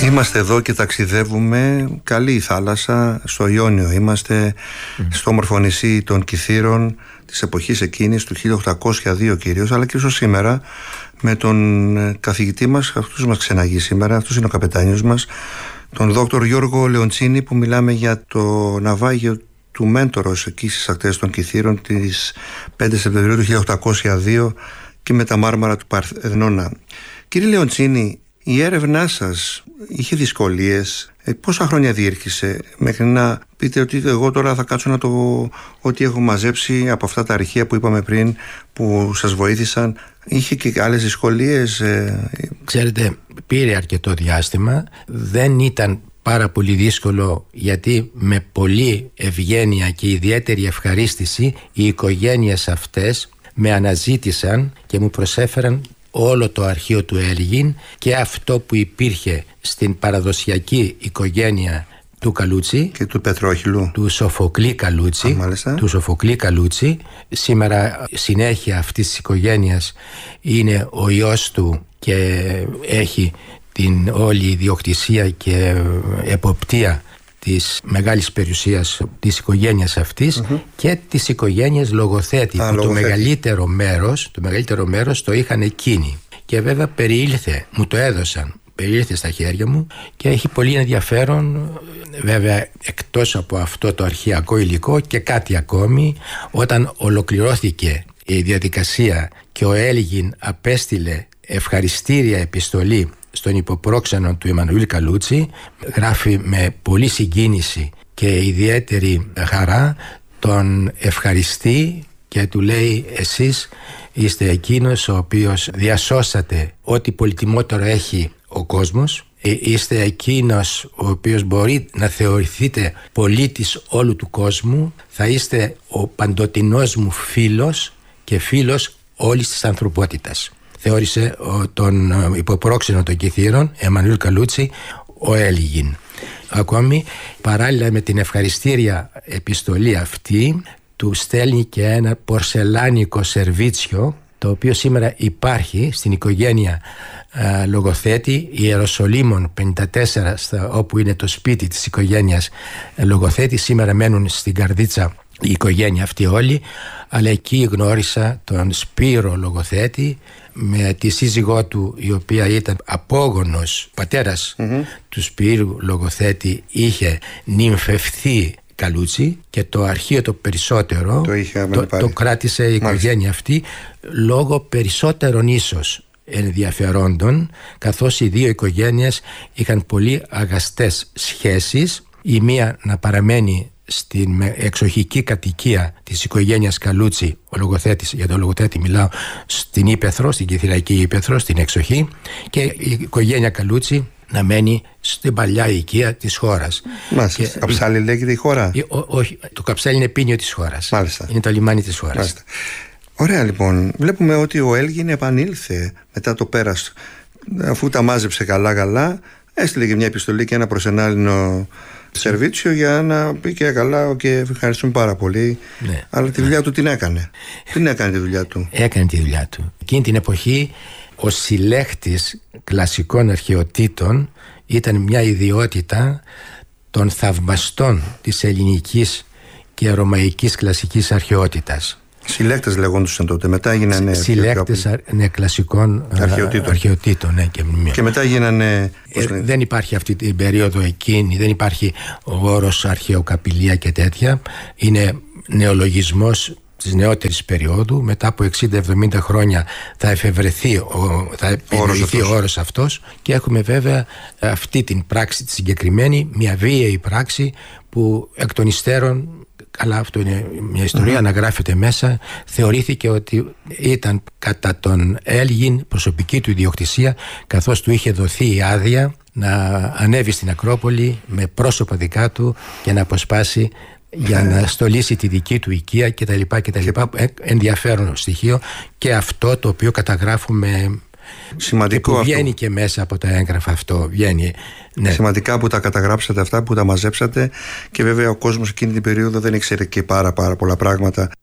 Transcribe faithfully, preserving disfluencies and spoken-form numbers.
Είμαστε εδώ και ταξιδεύουμε. Καλή η θάλασσα, στο Ιόνιο είμαστε, mm. στο όμορφο νησί των Κιθήρων της εποχής εκείνης, του χίλια οκτακόσια δύο κυρίως, αλλά και όσο σήμερα, με τον καθηγητή μας, αυτός μας ξεναγεί σήμερα, αυτός είναι ο καπετάνιος μας, τον δόκτωρ Γιώργο Λεοντσίνη, που μιλάμε για το ναυάγιο του Μέντορος εκεί στις ακτές των Κιθήρων της πέντε Σεπτεμβρίου του χίλια οκτακόσια δύο και με τα μάρμαρα του Παρθενώνα. Κύριε Λεοντσίνη, η έρευνά σας είχε δυσκολίες? Ε, πόσα χρόνια διήρκησε μέχρι να πείτε ότι εγώ τώρα θα κάτσω να το ό,τι έχω μαζέψει από αυτά τα αρχεία που είπαμε πριν, που σας βοήθησαν? Είχε και άλλες δυσκολίες? Ε... Ξέρετε, πήρε αρκετό διάστημα. Δεν ήταν πάρα πολύ δύσκολο, γιατί με πολλή ευγένεια και ιδιαίτερη ευχαρίστηση οι οικογένειες αυτές με αναζήτησαν και μου προσέφεραν όλο το αρχείο του Έλγιν και αυτό που υπήρχε στην παραδοσιακή οικογένεια του Καλούτσι και του Πετρόχυλου, του Σοφοκλή Καλούτσι, Α, του Σοφοκλή Καλούτσι. Σήμερα συνέχεια αυτής της οικογένειας είναι ο ιός του και έχει την όλη ιδιοκτησία και εποπτεία της μεγάλης περιουσίας της οικογένειας αυτής, mm-hmm. και της οικογένειας Λογοθέτη, Α, που λογοθέτη. το μεγαλύτερο μέρος το μεγαλύτερο μέρος το είχαν εκείνοι, και βέβαια περιήλθε, μου το έδωσαν, περιήλθε στα χέρια μου και έχει πολύ ενδιαφέρον. Βέβαια, εκτός από αυτό το αρχαιακό υλικό και κάτι ακόμη, όταν ολοκληρώθηκε η διαδικασία και ο Έλγιν απέστειλε ευχαριστήρια επιστολή στον υποπρόξενο του Εμμανουήλ Καλούτσι, γράφει με πολύ συγκίνηση και ιδιαίτερη χαρά, τον ευχαριστεί και του λέει: εσείς είστε εκείνος ο οποίος διασώσατε ό,τι πολυτιμότερο έχει ο κόσμος, είστε εκείνος ο οποίος μπορεί να θεωρηθείτε πολίτης όλου του κόσμου, θα είστε ο παντοτινός μου φίλος και φίλος όλης της ανθρωπότητας. Θεώρησε τον υποπρόξενο των Κιθήρων, Εμμανουήλ Καλούτσι, ο Έλγιν. Ακόμη, παράλληλα με την ευχαριστήρια επιστολή αυτή, του στέλνει και ένα πορσελάνικο σερβίτσιο, το οποίο σήμερα υπάρχει στην οικογένεια α, Λογοθέτη, Ιεροσολύμων πενήντα τέσσερα, στα, όπου είναι το σπίτι της οικογένειας Λογοθέτη. Σήμερα μένουν στην Καρδίτσα η οικογένεια αυτή όλοι, αλλά εκεί γνώρισα τον Σπύρο Λογοθέτη με τη σύζυγό του, η οποία ήταν απόγονος πατέρας mm-hmm. του Σπύρου Λογοθέτη, είχε νυμφευθεί Καλούτσι, και το αρχείο το περισσότερο το, το, το κράτησε η οικογένεια Μάλιστα. αυτή, λόγω περισσότερων ίσως ενδιαφερόντων, καθώς οι δύο οικογένειες είχαν πολύ αγαστές σχέσεις, η μία να παραμένει στην εξοχική κατοικία της οικογένειας Καλούτσι, ο Λογοθέτης, για τον Λογοθέτη μιλάω, στην Ύπαιθρο, στην Κιθυραϊκή Ύπαιθρο, στην εξοχή, και η οικογένεια Καλούτσι να μένει στην παλιά οικία της χώρας. Μάλιστα. Και, Καψάλι λέγεται η χώρα? Ό, όχι, το Καψάλι είναι πίνιο της χώρας. Μάλιστα. Είναι το λιμάνι της χώρας. Μάλιστα. Ωραία, λοιπόν. Βλέπουμε ότι ο Έλγιν επανήλθε μετά το πέρας, αφού τα μάζεψε καλά-καλά, έστειλε και μια επιστολή και ένα προσενάλινο σερβίτσιο για να πει και καλά και ευχαριστούμε πάρα πολύ. Ναι. Αλλά τη δουλειά ναι. του την έκανε. Την έκανε τη δουλειά του. Έκανε τη δουλειά του. Εκείνη την εποχή ο συλλέχτης κλασικών αρχαιοτήτων ήταν μια ιδιότητα των θαυμαστών της ελληνικής και ρωμαϊκής κλασικής αρχαιότητας. Συλλέκτες λεγόντουσαν τότε, μετά έγιναν συλλέκτες ναι, κλασικών αρχαιοτήτων, αρχαιοτήτων ναι, και, και μετά γίνανε ε, δεν υπάρχει αυτή την περίοδο εκείνη, δεν υπάρχει ο όρος αρχαιοκαπηλεία και τέτοια, είναι νεολογισμός της νεότερης περίοδου. Μετά από εξήντα εβδομήντα χρόνια θα εφευρεθεί ο, θα επινοηθεί ο όρος αυτός, και έχουμε βέβαια αυτή την πράξη τη συγκεκριμένη, μια βίαιη πράξη που εκ των υστέρων, αλλά αυτό είναι μια ιστορία, mm-hmm. αναγράφεται μέσα, θεωρήθηκε ότι ήταν κατά τον Έλγιν προσωπική του ιδιοκτησία, καθώς του είχε δοθεί η άδεια να ανέβει στην Ακρόπολη με πρόσωπα δικά του και να αποσπάσει για να στολίσει τη δική του οικία κτλ. κτλ. Ενδιαφέρον στοιχείο και αυτό το οποίο καταγράφουμε. Σημαντικό και που βγαίνει αυτό. Και μέσα από τα έγγραφα αυτό βγαίνει, ναι. Σημαντικά που τα καταγράψατε αυτά, που τα μαζέψατε, και βέβαια ο κόσμος εκείνη την περίοδο δεν ήξερε και πάρα πάρα πολλά πράγματα